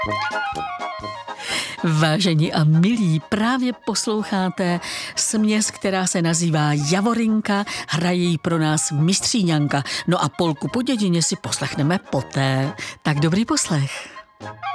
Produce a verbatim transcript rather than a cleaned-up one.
Vážení a milí, právě posloucháte směs, která se nazývá Javorinka, hraje ji pro nás mistříňanka. No a polku po dědině si poslechneme poté. Tak dobrý poslech.